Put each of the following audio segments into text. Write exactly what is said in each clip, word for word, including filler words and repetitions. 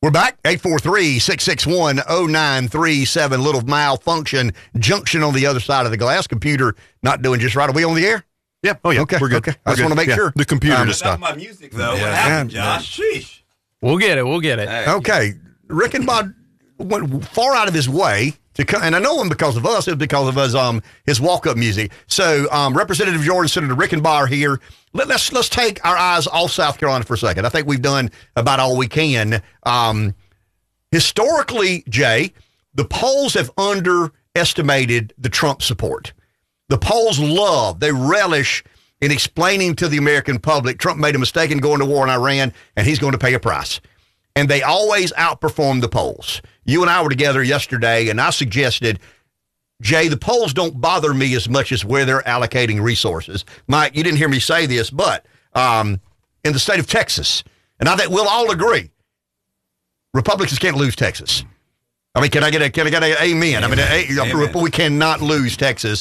We're back. eight four three, six six one, zero nine three seven. Little malfunction junction on the other side of the glass. Computer not doing just right. Are we on the air? Yeah. Oh, yeah. Okay. We're good. Okay. We're I just good. want to make yeah. sure. The computer Um, just stopped. my music, though. Yeah. What happened, Yeah. Josh? Sheesh. We'll get it. We'll get it. Hey. Okay. Rick and Bob went far out of his way to come, and I know him because of us. It's because of his um his walk up music. So um, Representative Jordan, Senator Rickenbauer here. Let, let's let's take our eyes off South Carolina for a second. I think we've done about all we can. Um, historically, Jay, the polls have underestimated the Trump support. The polls love, they relish in explaining to the American public Trump made a mistake in going to war in Iran, and he's going to pay a price. And they always outperform the polls. You and I were together yesterday, and I suggested, Jay, the polls don't bother me as much as where they're allocating resources. Mike, you didn't hear me say this, but um, in the state of Texas, and I think we'll all agree, Republicans can't lose Texas. I mean, can I get a can I get an amen? I mean, a, Amen. we cannot lose Texas.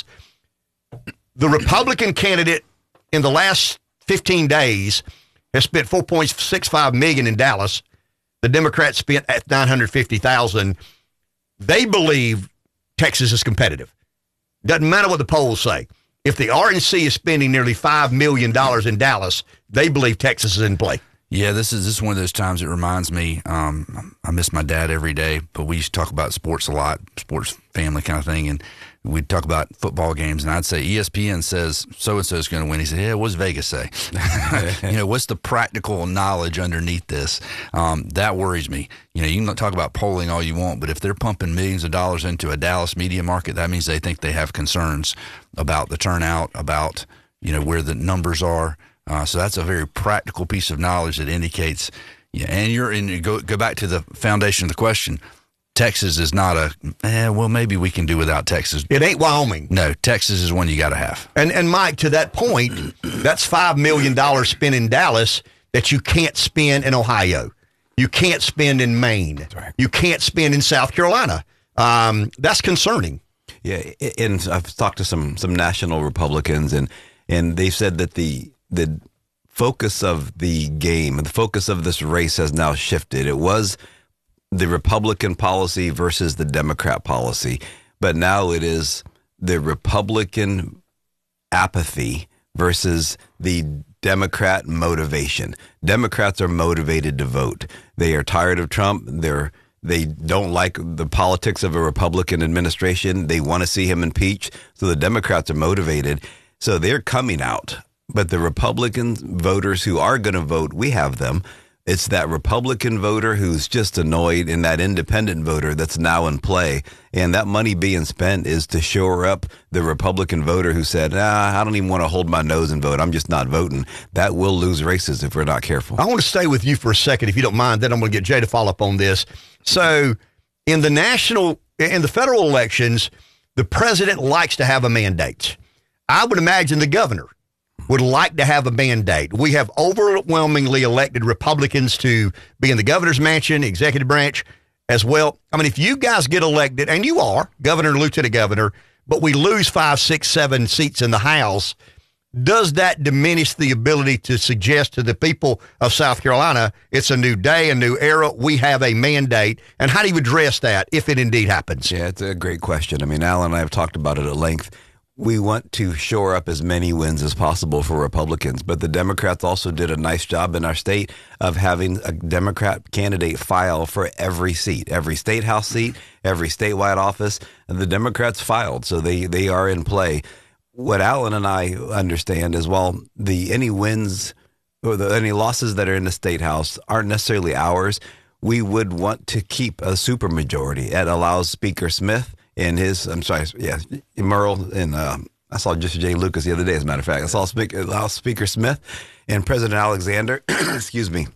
The Republican candidate in the last fifteen days has spent four point six five million dollars in Dallas. The Democrats spent at nine hundred fifty thousand dollars. They believe Texas is competitive. Doesn't matter what the polls say. If the R N C is spending nearly five million dollars in Dallas, they believe Texas is in play. Yeah, this is this is one of those times it reminds me, um, I miss my dad every day, but we used to talk about sports a lot, sports family kind of thing, and we'd talk about football games, and I'd say E S P N says so-and-so is going to win. He said, yeah, what's Vegas say? You know, what's the practical knowledge underneath this? Um, that worries me. You know, you can talk about polling all you want, but if they're pumping millions of dollars into a Dallas media market, that means they think they have concerns about the turnout, about, you know, where the numbers are. Uh, so that's a very practical piece of knowledge that indicates, yeah, and you're in, you go, go back to the foundation of the question. Texas is not a, eh, well, maybe we can do without Texas. It ain't Wyoming. No, Texas is one you got to have. And and Mike, to that point, that's five million dollars spent in Dallas that you can't spend in Ohio. You can't spend in Maine. That's right. You can't spend in South Carolina. Um, that's concerning. Yeah, and I've talked to some some national Republicans, and and they said that the the focus of the game, the focus of this race has now shifted. It was the Republican policy versus the Democrat policy, but now it is the Republican apathy versus the Democrat motivation. Democrats are motivated to vote. They are tired of Trump. They're They don't like the politics of a Republican administration. They want to see him impeached. So the Democrats are motivated. So they're coming out. But the Republican voters who are going to vote, we have them. It's that Republican voter who's just annoyed and that independent voter that's now in play. And that money being spent is to shore up the Republican voter who said, ah, I don't even want to hold my nose and vote. I'm just not voting. That will lose races if we're not careful. I want to stay with you for a second, if you don't mind. Then I'm going to get Jay to follow up on this. So in the national, in the federal elections, the president likes to have a mandate. I would imagine the governor would like to have a mandate. We have overwhelmingly elected Republicans to be in the governor's mansion, executive branch as well. I mean, if you guys get elected, and you are, governor and lieutenant governor, but we lose five, six, seven seats in the House, does that diminish the ability to suggest to the people of South Carolina, it's a new day, a new era, we have a mandate? And how do you address that if it indeed happens? Yeah, it's a great question. I mean, Alan and I have talked about it at length. We want to shore up as many wins as possible for Republicans, but the Democrats also did a nice job in our state of having a Democrat candidate file for every seat, every state house seat, every statewide office. And the Democrats filed, so they, they are in play. What Alan and I understand is, well, the any wins or the, any losses that are in the state house aren't necessarily ours. We would want to keep a supermajority. It allows Speaker Smith and his, I'm sorry, yeah, Merle, and uh, I saw just Jay Lucas the other day, as a matter of fact. I saw Speaker, allow Speaker Smith and President Alexander, excuse me,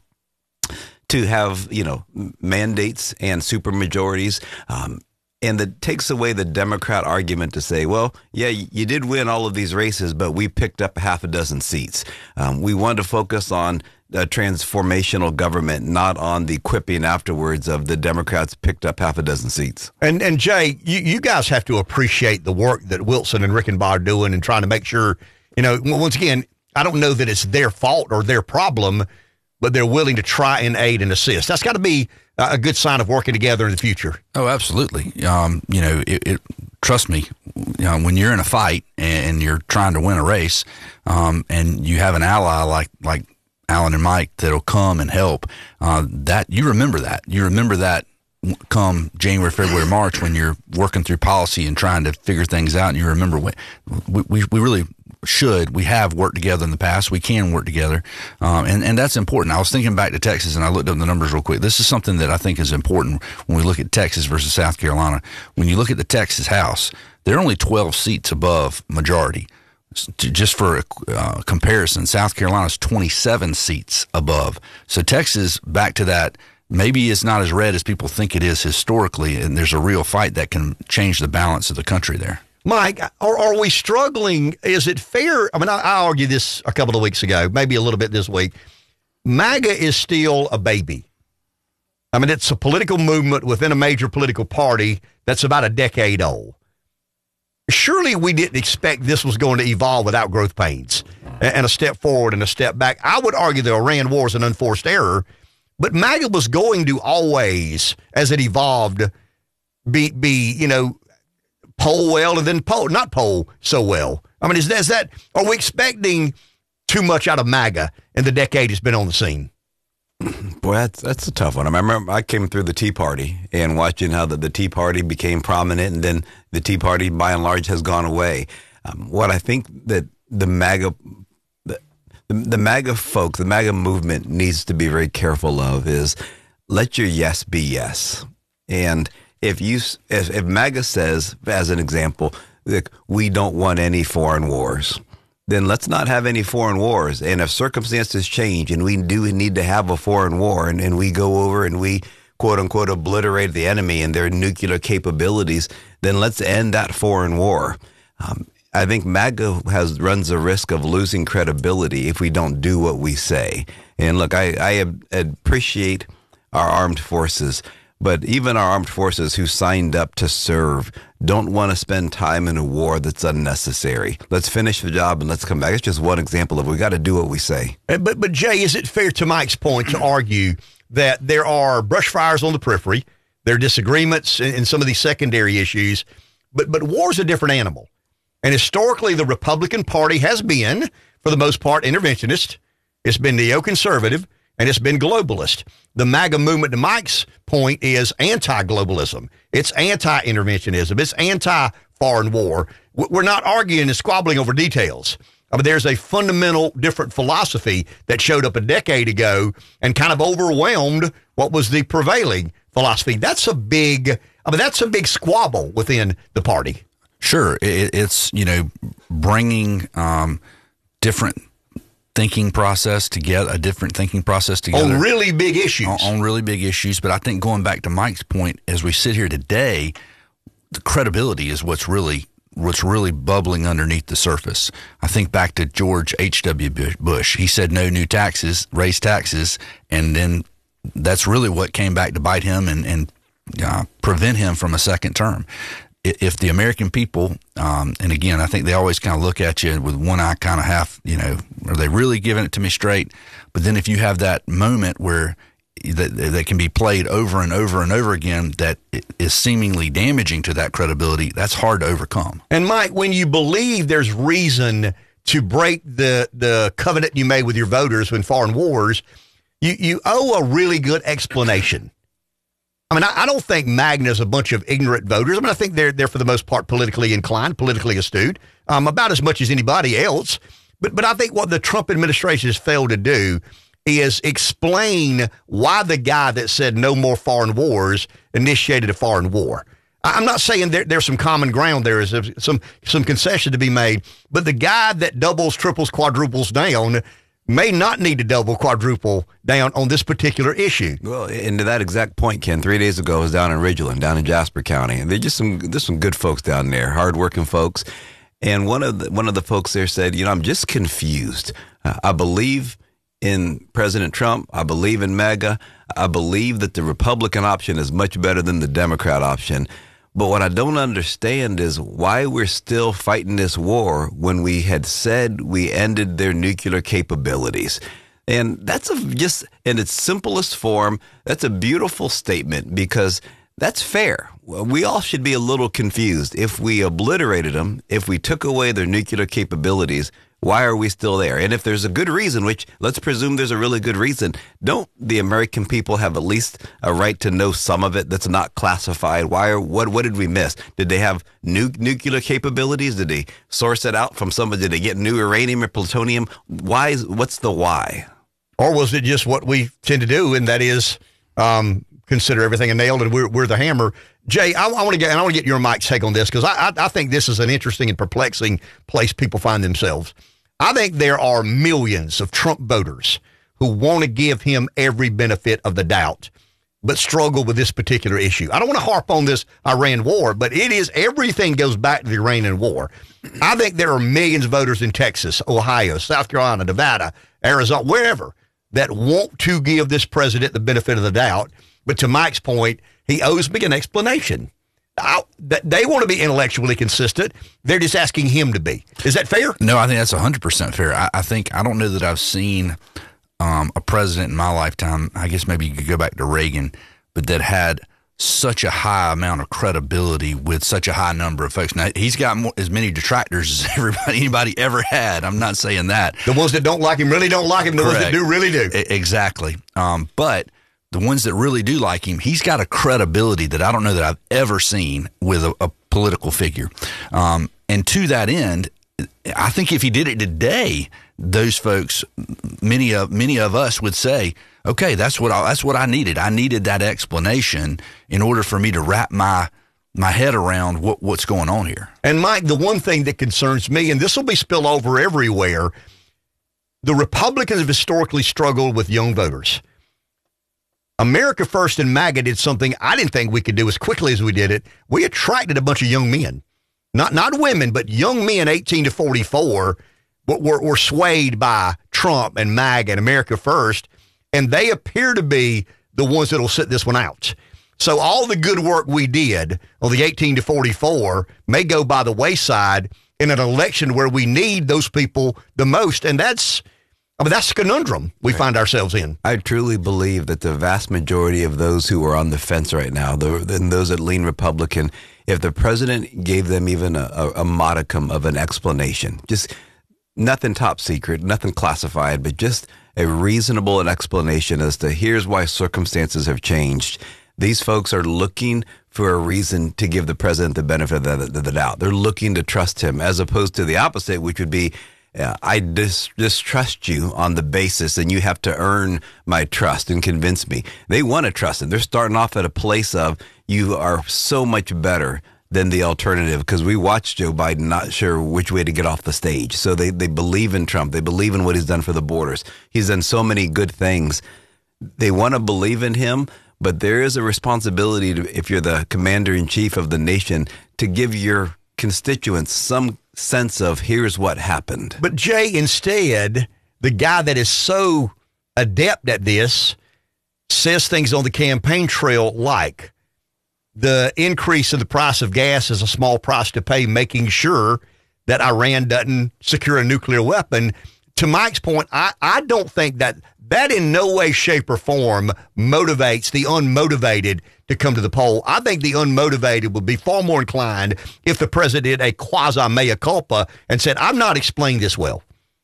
to have, you know, mandates and supermajorities. Um, and that takes away the Democrat argument to say, well, yeah, you did win all of these races, but we picked up half a dozen seats. Um, we wanted to focus on a transformational government, not on the quipping afterwards of the Democrats picked up half a dozen seats. And and Jay, you, you guys have to appreciate the work that Wilson and Rickenbauer are doing and trying to make sure, you know, once again, I don't know that it's their fault or their problem, but they're willing to try and aid and assist. That's got to be a good sign of working together in the future. Oh, absolutely. Um, you know, it, it, trust me, you know, when you're in a fight and you're trying to win a race, um, and you have an ally like like Alan and Mike that'll come and help, uh, that you remember that. You remember that come January, February, March when you're working through policy and trying to figure things out, and you remember when we, we, we really should. We have worked together in the past. We can work together, um, and, and that's important. I was thinking back to Texas, and I looked up the numbers real quick. This is something that I think is important when we look at Texas versus South Carolina. When you look at the Texas House, they're only twelve seats above majority. Just for uh, comparison, South Carolina's twenty-seven seats above. So Texas, back to that, maybe it's not as red as people think it is historically, and there's a real fight that can change the balance of the country there. Mike, are, are we struggling? Is it fair? I mean, I, I argued this a couple of weeks ago, maybe a little bit this week. MAGA is still a baby. I mean, it's a political movement within a major political party that's about a decade old. Surely we didn't expect this was going to evolve without growth pains and, and a step forward and a step back. I would argue the Iran war is an unforced error, but MAGA was going to always, as it evolved, be, be you know, poll well and then poll, not poll so well. I mean, is that, is that, are we expecting too much out of MAGA in the decade it's been on the scene? Boy, that's that's a tough one. I remember I came through the Tea Party and watching how the, the Tea Party became prominent, and then the Tea Party, by and large, has gone away. Um, what I think that the MAGA, the, the MAGA folk, the MAGA movement needs to be very careful of is let your yes be yes. And if you, if, if MAGA says, as an example, like, we don't want any foreign wars, then let's not have any foreign wars. And if circumstances change and we do need to have a foreign war, and, and we go over and we, quote unquote, obliterate the enemy and their nuclear capabilities, then let's end that foreign war. Um, I think MAGA has runs the risk of losing credibility if we don't do what we say. And look, I, I appreciate our armed forces, but even our armed forces who signed up to serve don't want to spend time in a war that's unnecessary. Let's finish the job and let's come back. It's just one example of we got to do what we say. But, but Jay, is it fair to Mike's point to argue that there are brush fires on the periphery, there are disagreements in, in some of these secondary issues, but, but war's a different animal? And historically, the Republican Party has been, for the most part, interventionist. It's been neoconservative, and it's been globalist. The MAGA movement, to Mike's point, is anti-globalism. It's anti-interventionism. It's anti-foreign war. We're not arguing and squabbling over details. I mean, there's a fundamental different philosophy that showed up a decade ago and kind of overwhelmed what was the prevailing philosophy. That's a big, I mean, that's a big squabble within the party. Sure. It, it's, you know, bringing um, different thinking process together, a different thinking process together. On really big issues. On, on really big issues. But I think going back to Mike's point, as we sit here today, the credibility is what's really what's really bubbling underneath the surface. I think back to George H W Bush. He said no new taxes, raise taxes, and then that's really what came back to bite him and, and uh, prevent him from a second term. If the American people, um, and again, I think they always kind of look at you with one eye kind of half, you know, are they really giving it to me straight? But then if you have that moment where that, that can be played over and over and over again that is seemingly damaging to that credibility, that's hard to overcome. And Mike, when you believe there's reason to break the, the covenant you made with your voters in foreign wars, you, you owe a really good explanation. I mean, I, I don't think MAGNA's a bunch of ignorant voters. I mean, I think they're, they're for the most part politically inclined, politically astute, um, about as much as anybody else. But but I think what the Trump administration has failed to do is explain why the guy that said no more foreign wars initiated a foreign war. I'm not saying there, there's some common ground there is some, some concession to be made, but the guy that doubles, triples, quadruples down may not need to double, quadruple down on this particular issue. Well, and to that exact point, Ken, three days ago I was down in Ridgeland, down in Jasper County, and there's just some there's some good folks down there, hardworking folks. And one of the one of the folks there said, you know, I'm just confused. Uh, I believe in President Trump. I believe in MAGA. I believe that the Republican option is much better than the Democrat option. But what I don't understand is why we're still fighting this war when we had said we ended their nuclear capabilities. And that's a, just in its simplest form, that's a beautiful statement because that's fair. We all should be a little confused. If we obliterated them, if we took away their nuclear capabilities, why are we still there? And if there's a good reason, which let's presume there's a really good reason, don't the American people have at least a right to know some of it that's not classified? Why are, what, what did we miss? Did they have new nuclear capabilities? Did they source it out from somebody? Did they get new uranium or plutonium? Why is, what's the why? Or was it just what we tend to do, and that is um, consider everything a nail and we're, we're the hammer? Jay, I, I want to get and I want to get your Mike's take on this because I, I, I think this is an interesting and perplexing place people find themselves. I think there are millions of Trump voters who want to give him every benefit of the doubt, but struggle with this particular issue. I don't want to harp on this Iran war, but it is everything goes back to the Iranian war. I think there are millions of voters in Texas, Ohio, South Carolina, Nevada, Arizona, wherever, that want to give this president the benefit of the doubt. But to Mike's point, he owes me an explanation. I, they want to be intellectually consistent. They're just asking him to be. Is that fair? No, I think that's one hundred percent fair. I, I think, I don't know that I've seen um, a president in my lifetime, I guess maybe you could go back to Reagan, but that had such a high amount of credibility with such a high number of folks. Now, he's got more, as many detractors as everybody, anybody ever had. I'm not saying that. The ones that don't like him really don't like him. The Correct. ones that do really do. I, exactly. Um, but the ones that really do like him, he's got a credibility that I don't know that I've ever seen with a, a political figure. Um, and to that end, I think if he did it today, those folks, many of many of us would say, okay, that's what I, that's what I needed. I needed that explanation in order for me to wrap my my head around what, what's going on here. And Mike, the one thing that concerns me, and this will be spill over everywhere, the Republicans have historically struggled with young voters. America First and MAGA did something I didn't think we could do as quickly as we did it. We attracted a bunch of young men, not not women, but young men eighteen to forty-four were, were swayed by Trump and MAGA and America First, and they appear to be the ones that will sit this one out. So all the good work we did on the eighteen to forty-four may go by the wayside in an election where we need those people the most, and that's I mean, that's the conundrum we find ourselves in. I truly believe that the vast majority of those who are on the fence right now, the, and those that lean Republican, if the president gave them even a, a, a modicum of an explanation, just nothing top secret, nothing classified, but just a reasonable explanation as to here's why circumstances have changed. These folks are looking for a reason to give the president the benefit of the, the doubt. They're looking to trust him, as opposed to the opposite, which would be, Yeah, I dis- distrust you on the basis, and you have to earn my trust and convince me. They want to trust him. They're starting off at a place of you are so much better than the alternative because we watched Joe Biden not sure which way to get off the stage. So they, they believe in Trump. They believe in what he's done for the borders. He's done so many good things. They want to believe in him, but there is a responsibility to, if you're the commander-in-chief of the nation, to give your constituents some sense of here's what happened. But Jay, instead, the guy that is so adept at this says things on the campaign trail like the increase in the price of gas is a small price to pay, making sure that Iran doesn't secure a nuclear weapon. To Mike's point, I, I don't think that that in no way, shape, or form motivates the unmotivated to come to the poll. I think the unmotivated would be far more inclined if the president did a quasi mea culpa and said, I'm not explaining this well.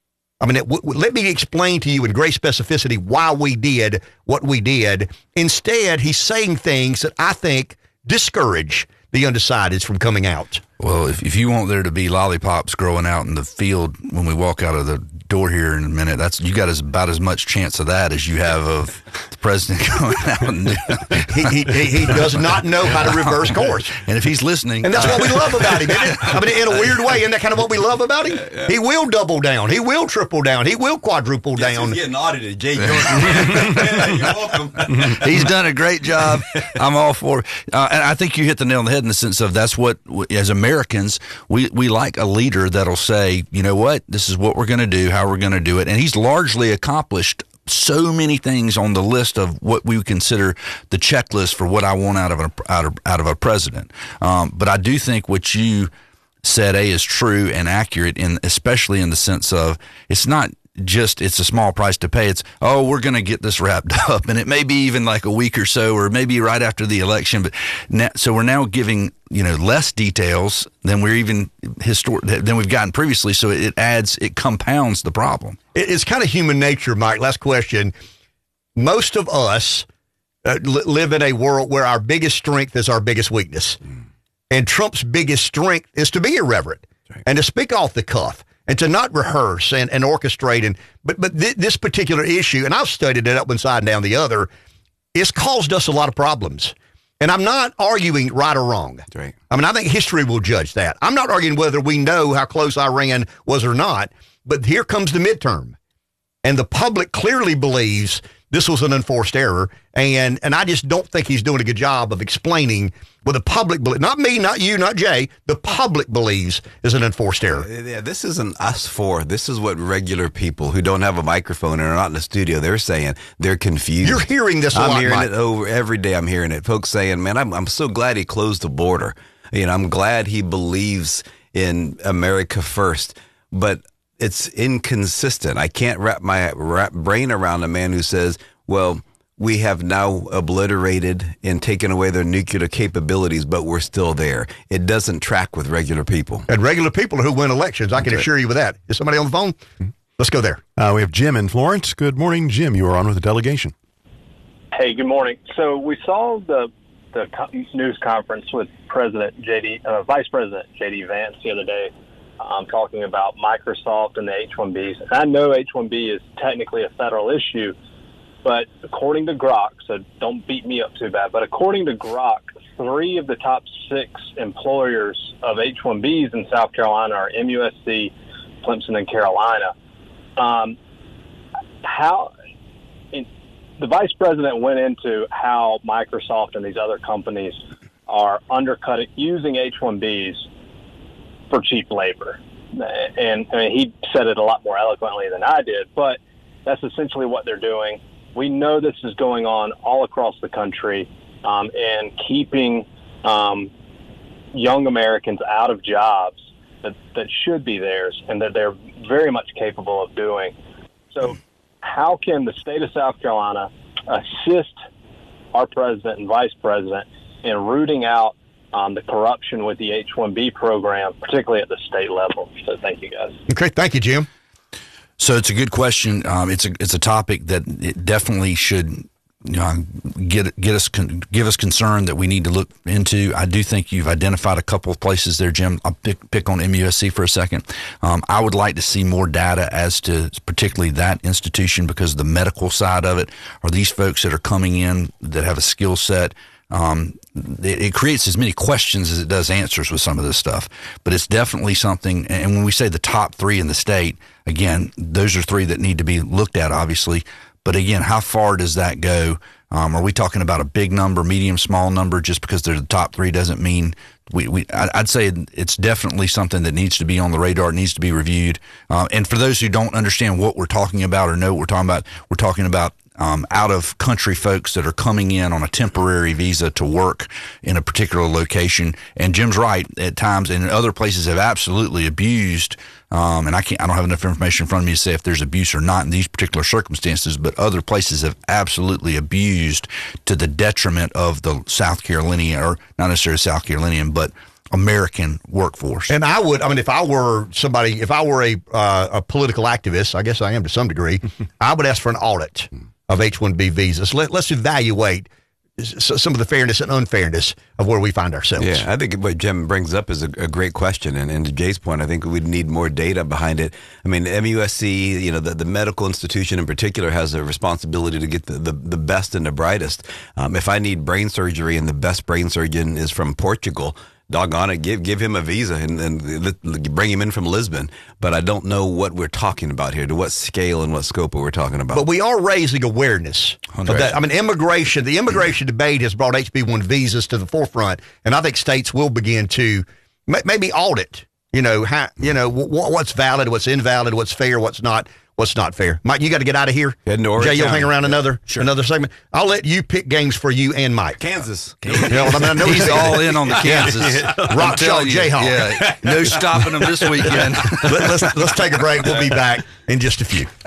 I mean, it, w- let me explain to you in great specificity why we did what we did. Instead, he's saying things that I think discourage the undecideds from coming out. Well, if, if you want there to be lollipops growing out in the field when we walk out of the door here in a minute, that's you got as, about as much chance of that as you have of the president going out. And he, he, he does not know how to reverse course. And if he's listening. And that's what we love about him, isn't it? I mean, in a weird way, isn't that kind of what we love about him? He will double down. He will triple down. He will quadruple yes, down. He's getting audited, Jay Jordan. Yeah, you're welcome. He's done a great job. I'm all for it. Uh, and I think you hit the nail on the head in the sense of that's what, as Americans, we, we like a leader that'll say, you know what, this is what we're going to do, how we're going to do it. And he's largely accomplished so many things on the list of what we would consider the checklist for what I want out of a, out of, out of a president. Um, but I do think what you said, A, is true and accurate, in especially in the sense of it's not just it's a small price to pay. It's, oh, we're going to get this wrapped up. And it may be even like a week or so, or maybe right after the election. But now, so we're now giving, you know, less details than we're even historic than we've gotten previously. So it adds, it compounds the problem. It's kind of human nature, Mike. Last question. Most of us uh, live in a world where our biggest strength is our biggest weakness. Mm. And Trump's biggest strength is to be irreverent right. and to speak off the cuff. And to not rehearse and, and orchestrate. And But but th- this particular issue, and I've studied it up one side and down the other, it's caused us a lot of problems. And I'm not arguing right or wrong. Right. I mean, I think history will judge that. I'm not arguing whether we know how close Iran was or not. But here comes the midterm. And the public clearly believes this was an enforced error. And and I just don't think he's doing a good job of explaining what the public, not me, not you, not Jay, the public believes is an enforced error. Yeah, this isn't us four. This is what regular people who don't have a microphone and are not in the studio, they're saying. They're confused. You're hearing this a I'm lot, hearing Mike. it over every day. I'm hearing it. Folks saying, man, I'm, I'm so glad he closed the border. You know, I'm glad he believes in America first. But it's inconsistent. I can't wrap my wrap brain around a man who says, well, we have now obliterated and taken away their nuclear capabilities, but we're still there. It doesn't track with regular people. And regular people who win elections, I can That's assure right. you with that. Is somebody on the phone? Mm-hmm. Let's go there. Uh, we have Jim in Florence. Good morning, Jim. You are on with the delegation. Hey, good morning. So we saw the the co- news conference with President J D, uh, Vice President J D Vance the other day, um, talking about Microsoft and the H one Bs. And I know H one B is technically a federal issue, but according to Grok, so don't beat me up too bad, but according to Grok, three of the top six employers of H one Bs in South Carolina are M U S C, Clemson, and Carolina. Um, how in, the vice president went into how Microsoft and these other companies are undercutting, using H one Bs for cheap labor. And I mean, he said it a lot more eloquently than I did, but that's essentially what they're doing. We know this is going on all across the country, um, and keeping um, young Americans out of jobs that, that should be theirs and that they're very much capable of doing. So how can the state of South Carolina assist our president and vice president in rooting out um, the corruption with the H one B program, particularly at the state level? So thank you, guys. Okay, thank you, Jim. So it's a good question. Um, it's a it's a topic that it definitely should, you know, get get us give us concern that we need to look into. I do think you've identified a couple of places there, Jim. I'll pick pick on M U S C for a second. Um, I would like to see more data as to particularly that institution, because of the medical side of it. Are these folks that are coming in that have a skill set? Um, it, it creates as many questions as it does answers with some of this stuff, but it's definitely something. And when we say the top three in the state, again, those are three that need to be looked at, obviously. But again, how far does that go? Um, are we talking about a big number, medium, small number? Just because they're the top three doesn't mean we, we I'd say it's definitely something that needs to be on the radar. It needs to be reviewed. Uh, and for those who don't understand what we're talking about or know what we're talking about, we're talking about Um, out-of-country folks that are coming in on a temporary visa to work in a particular location. And Jim's right, at times, and other places have absolutely abused, um, and I can't, I don't have enough information in front of me to say if there's abuse or not in these particular circumstances, but other places have absolutely abused to the detriment of the South Carolinian, or not necessarily South Carolinian, but American workforce. And I would, I mean, if I were somebody, if I were a uh, a political activist, I guess I am to some degree, I would ask for an audit of H one B visas. Let, let's evaluate some of the fairness and unfairness of where we find ourselves. Yeah, I think what Jim brings up is a, a great question. And, and to Jay's point, I think we'd need more data behind it. I mean, M U S C, you know, the, the medical institution in particular has a responsibility to get the, the, the best and the brightest. Um, if I need brain surgery and the best brain surgeon is from Portugal, doggone it, give give him a visa and, and bring him in from Lisbon. But I don't know what we're talking about here, to what scale and what scope we're talking about. But we are raising awareness of that. I mean, immigration, the immigration debate has brought H B one visas to the forefront, and I think states will begin to maybe audit, you know, how, you know, what's valid, what's invalid, what's fair, what's not. what's not fair. Mike, you got to get out of here. Heading to Horry Jay, you'll County. hang around another Sure. another segment. I'll let you pick games for you and Mike. Kansas. Yeah, well, I mean, I know He's all in on the Kansas. I'm Rock telling Chalk you, Jayhawk. Yeah, no stopping them this weekend. Let, let's let's take a break. We'll be back in just a few.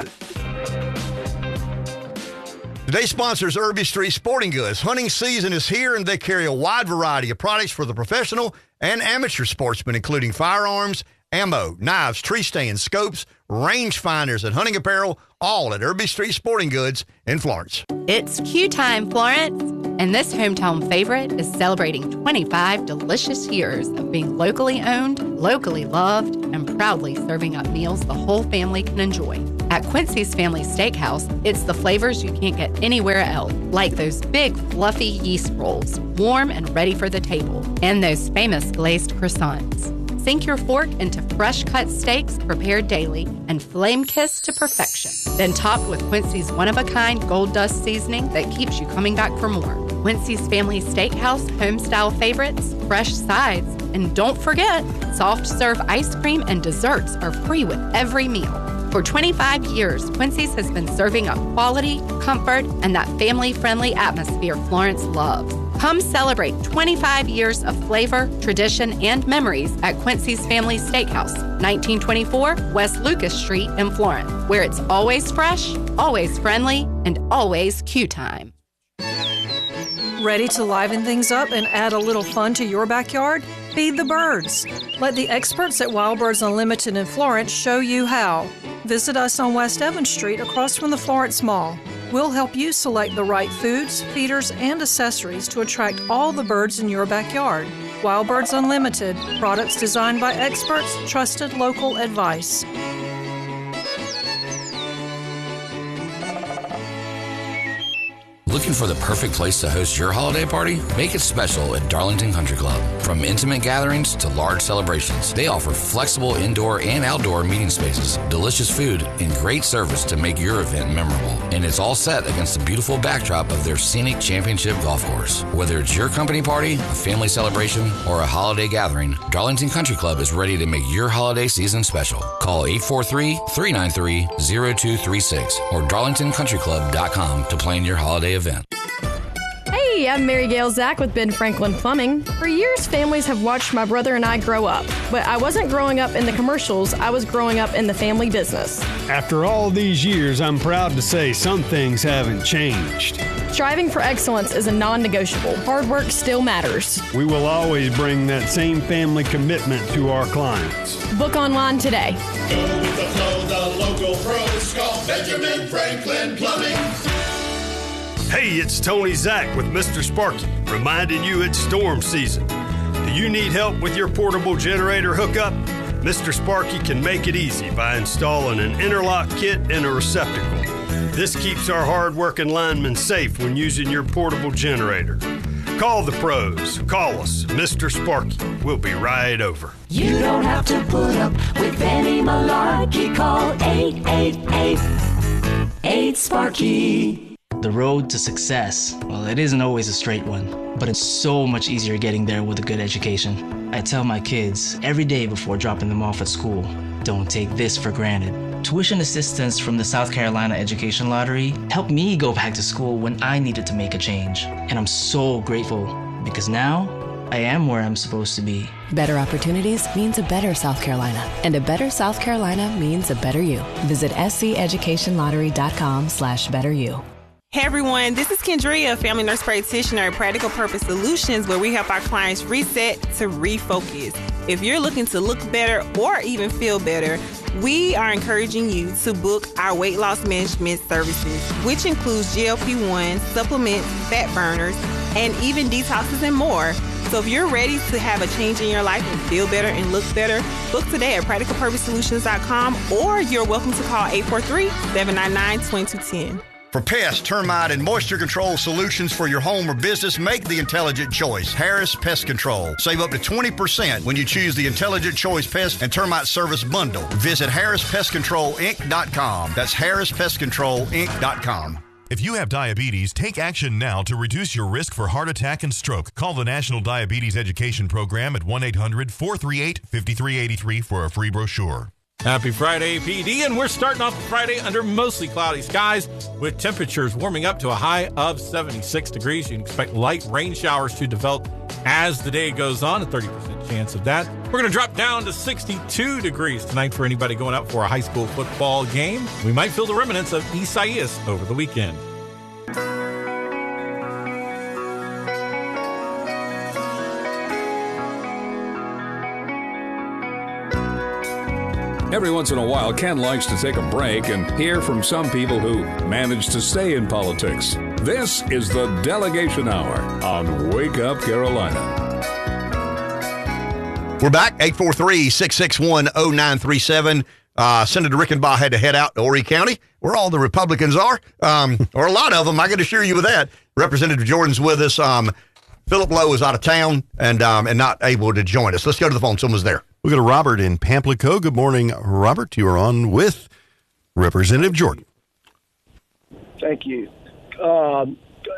Today's sponsor is Irby Street Sporting Goods. Hunting season is here, and they carry a wide variety of products for the professional and amateur sportsmen, including firearms, ammo, knives, tree stands, scopes, range finders, and hunting apparel, all at Irby Street Sporting Goods in Florence. It's Q time, Florence, and this hometown favorite is celebrating twenty-five delicious years of being locally owned, locally loved, and proudly serving up meals the whole family can enjoy. At Quincy's Family Steakhouse, it's the flavors you can't get anywhere else, like those big, fluffy yeast rolls, warm and ready for the table, and those famous glazed croissants. Sink your fork into fresh-cut steaks prepared daily and flame-kissed to perfection. Then topped with Quincy's one-of-a-kind gold dust seasoning that keeps you coming back for more. Quincy's Family Steakhouse home-style favorites, fresh sides, and don't forget, soft-serve ice cream and desserts are free with every meal. For twenty-five years, Quincy's has been serving up quality, comfort, and that family-friendly atmosphere Florence loves. Come celebrate twenty-five years of flavor, tradition, and memories at Quincy's Family Steakhouse, nineteen twenty-four West Lucas Street in Florence, where it's always fresh, always friendly, and always Q time. Ready to liven things up and add a little fun to your backyard? Feed the birds. Let the experts at Wild Birds Unlimited in Florence show you how. Visit us on West Evans Street across from the Florence Mall. We'll help you select the right foods, feeders, and accessories to attract all the birds in your backyard. Wild Birds Unlimited, products designed by experts, trusted local advice. Looking for the perfect place to host your holiday party? Make it special at Darlington Country Club. From intimate gatherings to large celebrations, they offer flexible indoor and outdoor meeting spaces, delicious food, and great service to make your event memorable. And it's all set against the beautiful backdrop of their scenic championship golf course. Whether it's your company party, a family celebration, or a holiday gathering, Darlington Country Club is ready to make your holiday season special. Call eight four three, three nine three, zero two three six or darlington country club dot com to plan your holiday event. Hey, I'm Mary Gail Zach with Ben Franklin Plumbing. For years, families have watched my brother and I grow up, but I wasn't growing up in the commercials, I was growing up in the family business. After all these years, I'm proud to say some things haven't changed. Striving for excellence is a non-negotiable. Hard work still matters. We will always bring that same family commitment to our clients. Book online today. Go with the flow, the local pros call Benjamin Franklin Plumbing. Hey, it's Tony Zach with Mister Sparky, reminding you it's storm season. Do you need help with your portable generator hookup? Mister Sparky can make it easy by installing an interlock kit and a receptacle. This keeps our hard-working linemen safe when using your portable generator. Call the pros. Call us, Mister Sparky. We'll be right over. You don't have to put up with any malarkey. Call eight eight eight, eight Sparky. The road to success, well, it isn't always a straight one, but it's so much easier getting there with a good education. I tell my kids every day before dropping them off at school, don't take this for granted. Tuition assistance from the South Carolina Education Lottery helped me go back to school when I needed to make a change. And I'm so grateful because now I am where I'm supposed to be. Better opportunities means a better South Carolina, and a better South Carolina means a better you. Visit sceducationlottery.com slash better you. Hey everyone, this is Kendria, family nurse practitioner at Practical Purpose Solutions, where we help our clients reset to refocus. If you're looking to look better or even feel better, we are encouraging you to book our weight loss management services, which includes G L P one, supplements, fat burners, and even detoxes and more. So if you're ready to have a change in your life and feel better and look better, book today at practical purpose solutions dot com, or you're welcome to call eight four three, seven nine nine, two two one zero. For pest, termite, and moisture control solutions for your home or business, make the intelligent choice. Harris Pest Control. Save up to twenty percent when you choose the Intelligent Choice Pest and Termite Service Bundle. Visit harris pest control inc dot com. That's harris pest control inc dot com. If you have diabetes, take action now to reduce your risk for heart attack and stroke. Call the National Diabetes Education Program at one eight hundred, four three eight, five three eight three for a free brochure. Happy Friday, P D, and we're starting off Friday under mostly cloudy skies with temperatures warming up to a high of seventy-six degrees. You can expect light rain showers to develop as the day goes on, a thirty percent chance of that. We're going to drop down to sixty-two degrees tonight for anybody going out for a high school football game. We might feel the remnants of Isaias over the weekend. Every once in a while, Ken likes to take a break and hear from some people who manage to stay in politics. This is the Delegation Hour on Wake Up Carolina. We're back, eight four three, six six one, zero nine three seven. Uh, Senator Rickenbaugh had to head out to Horry County, where all the Republicans are, um, or a lot of them, I can assure you of that. Representative Jordan's with us. Um, Philip Lowe is out of town and um, and not able to join us. Let's go to the phone. Someone's there. We'll go to Robert in Pamplico. Good morning, Robert. You are on with Representative Jordan. Thank you. Um,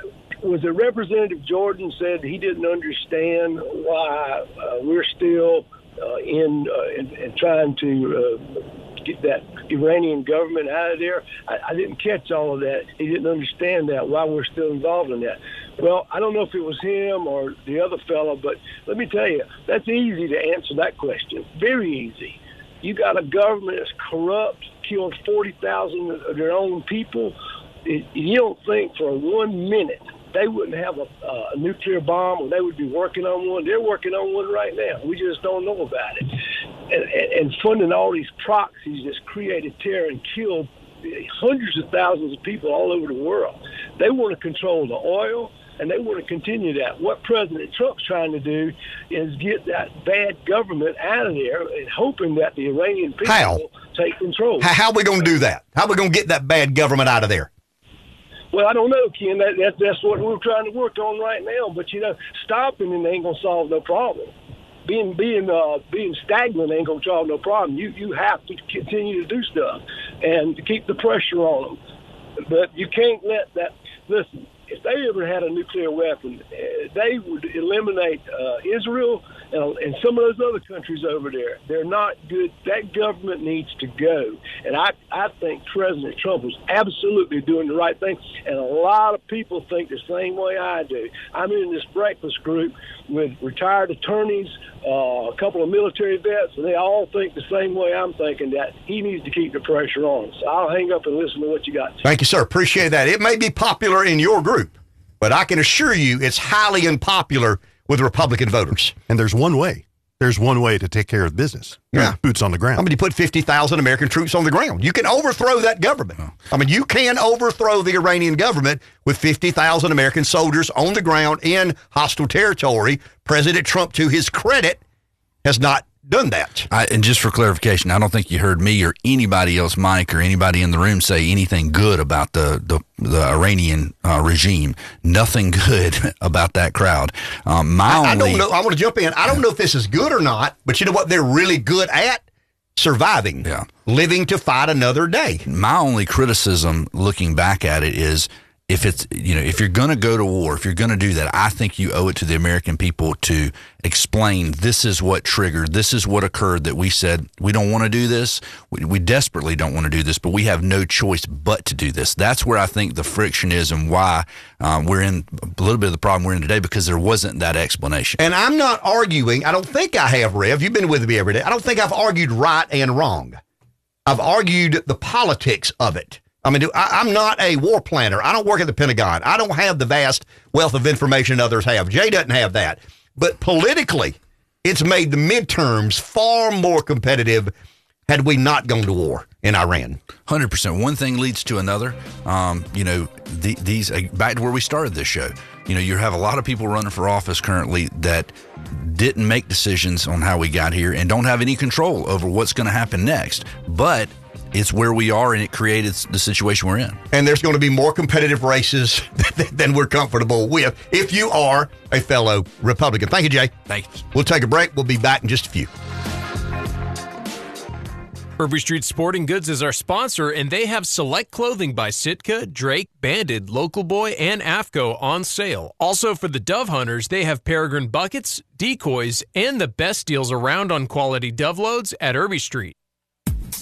was it Representative Jordan said he didn't understand why uh, we're still uh, in, uh, in, in trying to uh, get that Iranian government out of there? I, I didn't catch all of that. He didn't understand that, why we're still involved in that. Well, I don't know if it was him or the other fellow, but let me tell you, that's easy to answer that question. Very easy. You got a government that's corrupt, killed forty thousand of their own people. It, you don't think for one minute they wouldn't have a, uh, a nuclear bomb, or they would be working on one. They're working on one right now. We just don't know about it. And, and, and funding all these proxies that's created terror and killed hundreds of thousands of people all over the world. They want to control the oil, and they want to continue that. What President Trump's trying to do is get that bad government out of there and hoping that the Iranian people How? will take control. How, how are we going to do that? How are we going to get that bad government out of there? Well, I don't know, Ken. That, that, that's what we're trying to work on right now. But, you know, stopping it ain't going to solve no problem. Being being uh, being stagnant ain't going to solve no problem. You, you have to continue to do stuff and to keep the pressure on them. But you can't let that – listen, if they ever had a nuclear weapon, they would eliminate uh, Israel and, and some of those other countries over there. They're not good. That government needs to go. And I, I think President Trump is absolutely doing the right thing. And a lot of people think the same way I do. I'm in this breakfast group with retired attorneys, uh, a couple of military vets, and they all think the same way I'm thinking, that he needs to keep the pressure on. So I'll hang up and listen to what you got to say. Thank you, sir. Appreciate that. It may be popular in your group, but I can assure you it's highly unpopular with Republican voters. And there's one way. There's one way to take care of business. Yeah. Boots on the ground. I mean, you put fifty thousand American troops on the ground. You can overthrow that government. I mean, you can overthrow the Iranian government with fifty thousand American soldiers on the ground in hostile territory. President Trump, to his credit, has not done that. I, and just for clarification, I don't think you heard me or anybody else, Mike, or anybody in the room say anything good about the the, the Iranian uh, regime. Nothing good about that crowd. Um, my I, only, I don't know. I want to jump in. I don't know if this is good or not, but you know what they're really good at? Surviving. Yeah. Living to fight another day. My only criticism looking back at it is, if it's, you know, if you're going to go to war, if you're going to do that, I think you owe it to the American people to explain this is what triggered, this is what occurred, that we said we don't want to do this. We, we desperately don't want to do this, but we have no choice but to do this. That's where I think the friction is and why um, we're in a little bit of the problem we're in today, because there wasn't that explanation. And I'm not arguing. I don't think I have, Rev. You've been with me every day. I don't think I've argued right and wrong. I've argued the politics of it. I mean, I, I'm not a war planner. I don't work at the Pentagon. I don't have the vast wealth of information others have. Jay doesn't have that. But politically, it's made the midterms far more competitive had we not gone to war in Iran. one hundred percent. One thing leads to another. Um, you know, the, these uh, back to where we started this show. You know, you have a lot of people running for office currently that didn't make decisions on how we got here and don't have any control over what's going to happen next. But it's where we are, and it created the situation we're in. And there's going to be more competitive races than we're comfortable with if you are a fellow Republican. Thank you, Jay. Thanks. We'll take a break. We'll be back in just a few. Irby Street Sporting Goods is our sponsor, and they have select clothing by Sitka, Drake, Banded, Local Boy, and AFCO on sale. Also for the dove hunters, they have Peregrine buckets, decoys, and the best deals around on quality dove loads at Irby Street.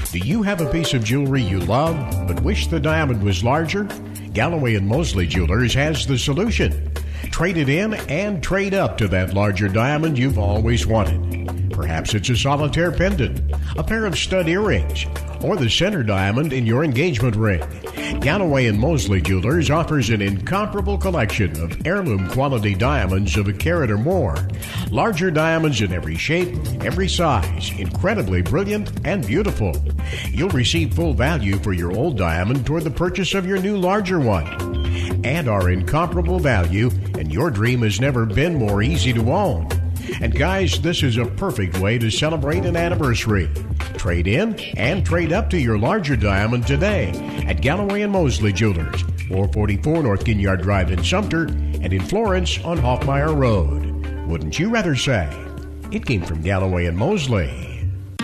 Do you have a piece of jewelry you love but wish the diamond was larger? Galloway and Mosley Jewelers has the solution. Trade it in and trade up to that larger diamond you've always wanted. Perhaps it's a solitaire pendant, a pair of stud earrings, or the center diamond in your engagement ring. Galloway and Mosley Jewelers offers an incomparable collection of heirloom quality diamonds of a carat or more. Larger diamonds in every shape, every size, incredibly brilliant and beautiful. You'll receive full value for your old diamond toward the purchase of your new larger one. And our incomparable value, and your dream has never been more easy to own. And guys, this is a perfect way to celebrate an anniversary. Trade in and trade up to your larger diamond today at Galloway and Mosley Jewelers, four forty-four North Ginyard Drive in Sumter and in Florence on Hoffmeyer Road. Wouldn't you rather say it came from Galloway and Mosley?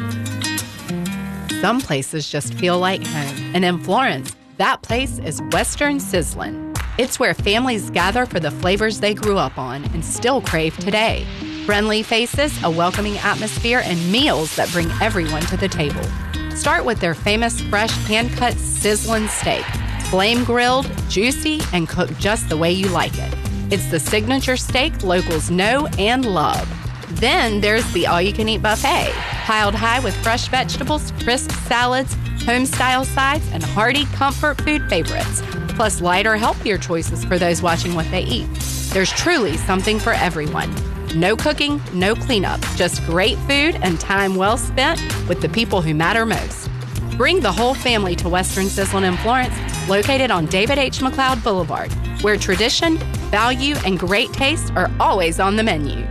Some places just feel like home. And in Florence, that place is Western Sizzlin'. It's where families gather for the flavors they grew up on and still crave today. Friendly faces, a welcoming atmosphere, and meals that bring everyone to the table. Start with their famous fresh hand-cut sizzling steak. Flame grilled, juicy, and cooked just the way you like it. It's the signature steak locals know and love. Then there's the all-you-can-eat buffet, piled high with fresh vegetables, crisp salads, home-style sides, and hearty comfort food favorites, plus lighter, healthier choices for those watching what they eat. There's truly something for everyone. No cooking, no cleanup, just great food and time well spent with the people who matter most. Bring the whole family to Western Sizzlin' in Florence, located on David H. McLeod Boulevard, where tradition, value, and great taste are always on the menu.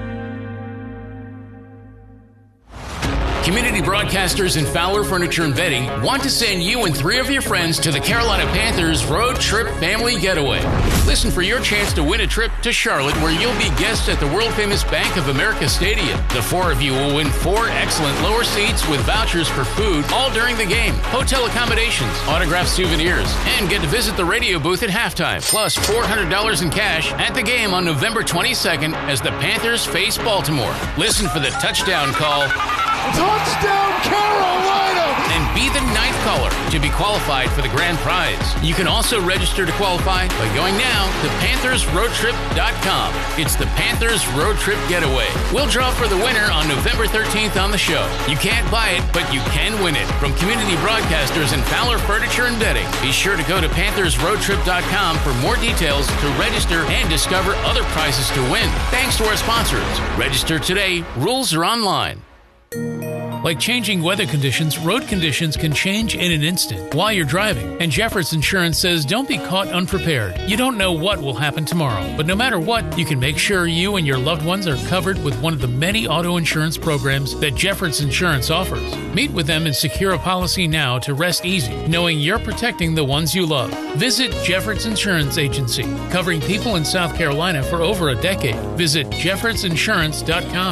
Community broadcasters and Fowler Furniture and Bedding want to send you and three of your friends to the Carolina Panthers Road Trip Family Getaway. Listen for your chance to win a trip to Charlotte, where you'll be guests at the world-famous Bank of America Stadium. The four of you will win four excellent lower seats with vouchers for food all during the game, hotel accommodations, autographed souvenirs, and get to visit the radio booth at halftime, plus four hundred dollars in cash at the game on November twenty-second as the Panthers face Baltimore. Listen for the touchdown call. Touchdown, Carolina! And be the ninth caller to be qualified for the grand prize. You can also register to qualify by going now to panthers road trip dot com. It's the Panthers Road Trip Getaway. We'll draw for the winner on November thirteenth on the show. You can't buy it, but you can win it. From community broadcasters and Fowler Furniture and Bedding. Be sure to go to panthers road trip dot com for more details to register and discover other prizes to win. Thanks to our sponsors. Register today. Rules are online. Like changing weather conditions, road conditions can change in an instant while you're driving. And Jeffords Insurance says don't be caught unprepared. You don't know what will happen tomorrow, but no matter what, you can make sure you and your loved ones are covered with one of the many auto insurance programs that Jeffords Insurance offers. Meet with them and secure a policy now to rest easy, knowing you're protecting the ones you love. Visit Jeffords Insurance Agency, covering people in South Carolina for over a decade. Visit jeffords insurance dot com.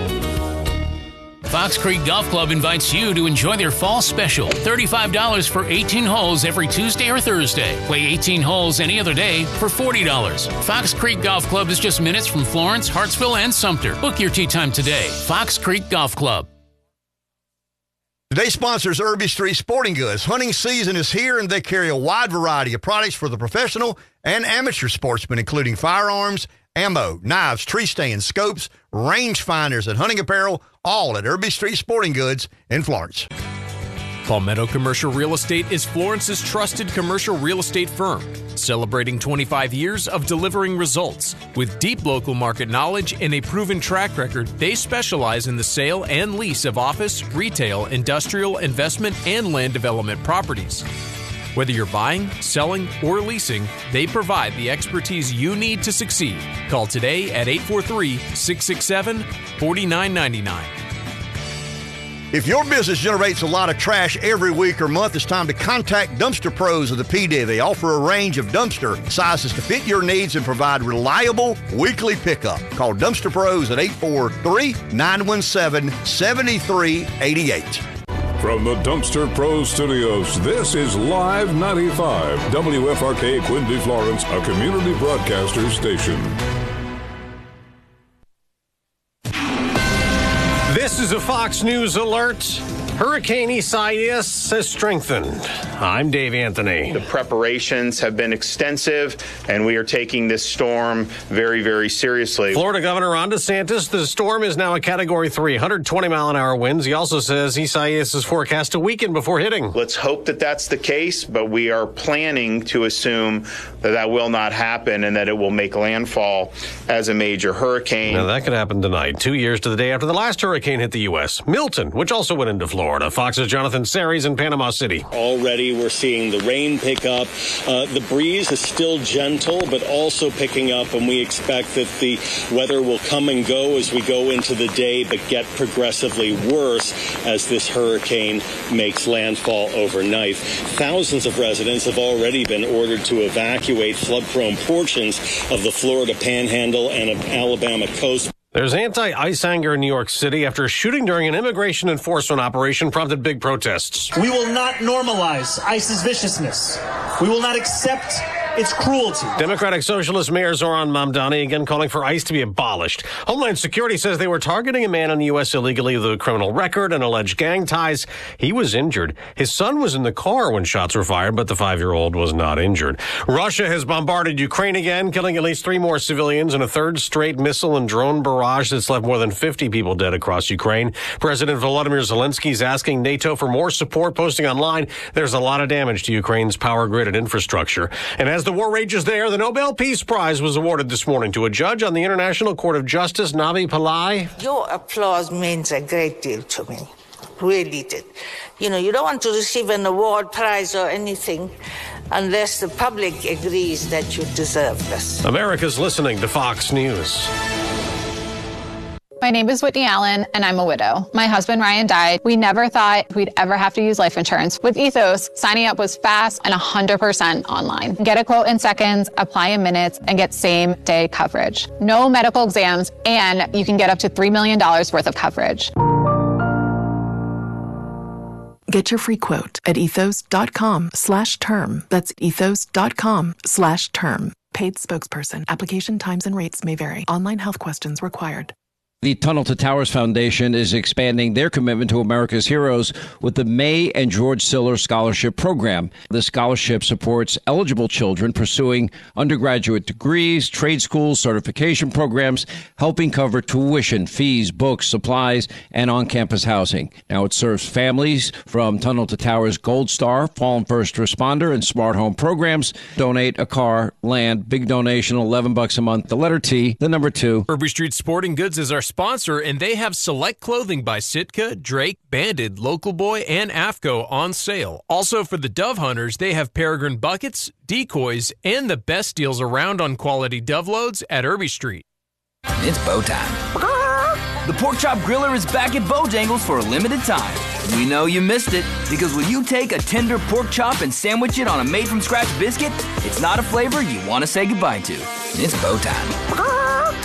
Fox Creek Golf Club invites you to enjoy their fall special. thirty-five dollars for eighteen holes every Tuesday or Thursday. Play eighteen holes any other day for forty dollars. Fox Creek Golf Club is just minutes from Florence, Hartsville, and Sumter. Book your tee time today. Fox Creek Golf Club. Today's sponsor is Irby Street Sporting Goods. Hunting season is here, and they carry a wide variety of products for the professional and amateur sportsmen, including firearms, ammo, knives, tree stands, scopes, range finders, and hunting apparel, all at Irby Street Sporting Goods in Florence. Palmetto Commercial Real Estate is Florence's trusted commercial real estate firm, celebrating twenty-five years of delivering results. With deep local market knowledge and a proven track record, they specialize in the sale and lease of office, retail, industrial, investment, and land development properties. Whether you're buying, selling, or leasing, they provide the expertise you need to succeed. Call today at eight four three, six six seven, four nine nine nine. If your business generates a lot of trash every week or month, it's time to contact Dumpster Pros of the P D. They offer a range of dumpster sizes to fit your needs and provide reliable weekly pickup. Call Dumpster Pros at eight four three, nine one seven, seven three eight eight. From the Dumpster Pros Studios, this is Live ninety-five, W F R K Quincy, Florence, a community broadcaster station. This is a Fox News alert. Hurricane Isaias has strengthened. I'm Dave Anthony. The preparations have been extensive, and we are taking this storm very, very seriously. Florida Governor Ron DeSantis, the storm is now a Category three, one hundred twenty mile an hour winds. He also says Isaias is forecast to weaken before hitting. Let's hope that that's the case, but we are planning to assume that that will not happen and that it will make landfall as a major hurricane. Now, that could happen tonight, two years to the day after the last hurricane hit the U S. Milton, which also went into Florida. Fox's Jonathan Series in Panama City. Already we're seeing the rain pick up. Uh, the breeze is still gentle, but also picking up, and we expect that the weather will come and go as we go into the day, but get progressively worse as this hurricane makes landfall overnight. Thousands of residents have already been ordered to evacuate flood-prone portions of the Florida Panhandle and of Alabama coast. There's anti-ICE anger in New York City after a shooting during an immigration enforcement operation prompted big protests. We will not normalize ICE's viciousness. We will not accept its cruelty. Democratic Socialist Mayor Zoran Mamdani again calling for ICE to be abolished. Homeland Security says they were targeting a man in the U S illegally with a criminal record and alleged gang ties. He was injured. His son was in the car when shots were fired, but the five-year-old was not injured. Russia has bombarded Ukraine again, killing at least three more civilians in a third straight missile and drone barrage that's left more than fifty people dead across Ukraine. President Volodymyr Zelensky is asking NATO for more support, posting online, there's a lot of damage to Ukraine's power grid and infrastructure. And as the war rages there, the Nobel Peace Prize was awarded this morning to a judge on the International Court of Justice, Navi Pillai. Your applause means a great deal to me. Really did. You know, you don't want to receive an award, prize, or anything unless the public agrees that you deserve this. America's listening to Fox News. My name is Whitney Allen, and I'm a widow. My husband, Ryan, died. We never thought we'd ever have to use life insurance. With Ethos, signing up was fast and one hundred percent online. Get a quote in seconds, apply in minutes, and get same-day coverage. No medical exams, and you can get up to three million dollars worth of coverage. Get your free quote at ethos.com slash term. That's ethos.com slash term. Paid spokesperson. Application times and rates may vary. Online health questions required. The Tunnel to Towers Foundation is expanding their commitment to America's heroes with the May and George Siller Scholarship Program. The scholarship supports eligible children pursuing undergraduate degrees, trade schools, certification programs, helping cover tuition, fees, books, supplies, and on-campus housing. Now it serves families from Tunnel to Towers Gold Star, Fallen First Responder, and Smart Home programs. Donate a car, land, big donation, eleven bucks a month. The letter T, the number two. Irby Street Sporting Goods is our sponsor, and they have select clothing by Sitka, Drake, Banded, Local Boy, and AFCO on sale. Also for the dove hunters, they have Peregrine buckets, decoys, and the best deals around on quality dove loads at Irby Street. It's bow time. The Pork Chop Griller is back at Bojangles for a limited time. We know you missed it, because when you take a tender pork chop and sandwich it on a made-from-scratch biscuit, it's not a flavor you want to say goodbye to. It's bow time.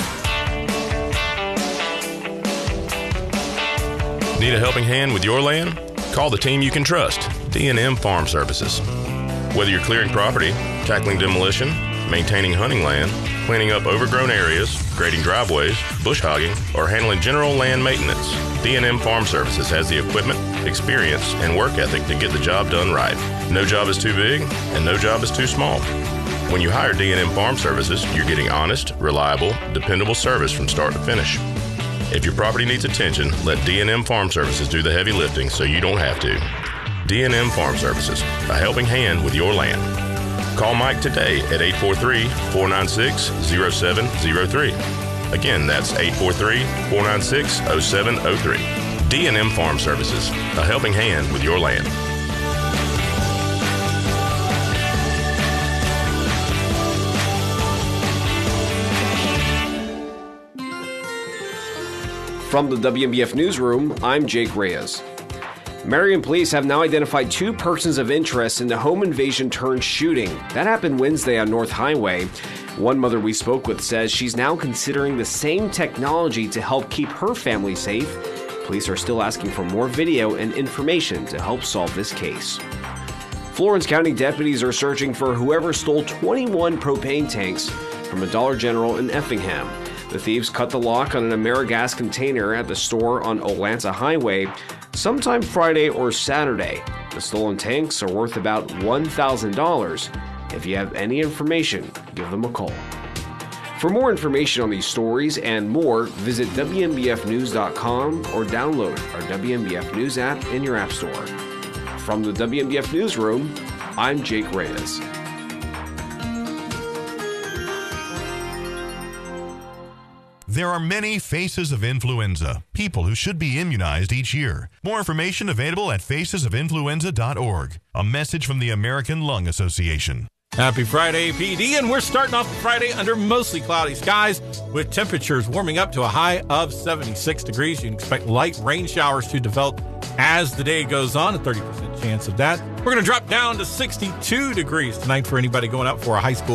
Need a helping hand with your land? Call the team you can trust, D and M Farm Services. Whether you're clearing property, tackling demolition, maintaining hunting land, cleaning up overgrown areas, grading driveways, bush hogging, or handling general land maintenance, D and M Farm Services has the equipment, experience, and work ethic to get the job done right. No job is too big, and no job is too small. When you hire D and M Farm Services, you're getting honest, reliable, dependable service from start to finish. If your property needs attention, let D and M Farm Services do the heavy lifting so you don't have to. D and M Farm Services, a helping hand with your land. Call Mike today at eight four three, four nine six, zero seven zero three. Again, that's eight four three, four nine six, zero seven zero three. D and M Farm Services, a helping hand with your land. From the W M B F Newsroom, I'm Jake Reyes. Marion police have now identified two persons of interest in the home invasion turned shooting. That happened Wednesday on North Highway. One mother we spoke with says she's now considering the same technology to help keep her family safe. Police are still asking for more video and information to help solve this case. Florence County deputies are searching for whoever stole twenty-one propane tanks from a Dollar General in Effingham. The thieves cut the lock on an Amerigas container at the store on Olanta Highway. sometime Friday or Saturday. The stolen tanks are worth about one thousand dollars. If you have any information, give them a call. For more information on these stories and more, visit W M B F news dot com or download our W M B F News app in your app store. From the W M B F Newsroom, I'm Jake Reyes. There are many faces of influenza, people who should be immunized each year. More information available at faces of influenza dot org. A message from the American Lung Association. Happy Friday, P D, and we're starting off Friday under mostly cloudy skies with temperatures warming up to a high of seventy-six degrees. You can expect light rain showers to develop as the day goes on, a thirty percent chance of that. We're going to drop down to sixty-two degrees tonight for anybody going out for a high school